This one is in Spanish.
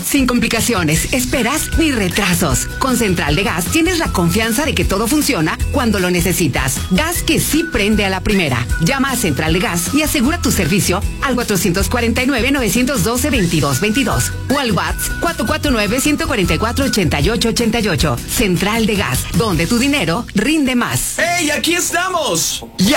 sin complicaciones, esperas ni retrasos. Con Central de Gas tienes la confianza de que todo funciona cuando lo necesitas. Gas que sí prende a la primera. Llama a Central de Gas y asegura tu servicio al 449-912-2222 o al WhatsApp 449-144-8888. Central de Gas, donde tu dinero rinde más. ¡Hey, aquí estamos!